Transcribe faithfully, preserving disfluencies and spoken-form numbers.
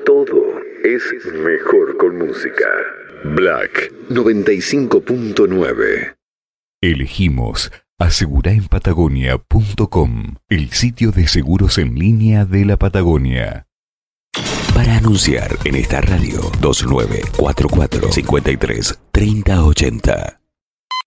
Todo es mejor con música. Black noventa y cinco punto nueve. Elegimos asegura en patagonia punto com, el sitio de seguros en línea de la Patagonia. Para anunciar en esta radio, dos nueve cuatro cuatro, cinco tres, tres cero ocho cero.